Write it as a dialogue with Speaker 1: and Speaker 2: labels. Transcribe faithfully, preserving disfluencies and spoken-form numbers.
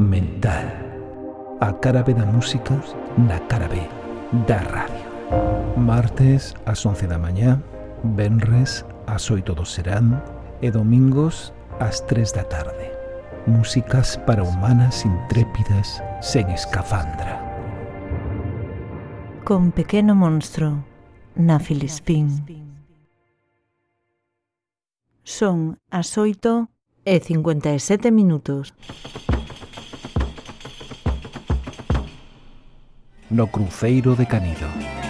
Speaker 1: mental. A cara B da música na cara B da radio. Martes ás once da mañá, venres ás oito do serán e domingos ás tres da tarde. Músicas para humanas intrépidas sen escafandra.
Speaker 2: Con Pequeno Monstro, na Filispín. Son as oito e cincuenta e sete minutos.
Speaker 1: No cruceiro de Canido.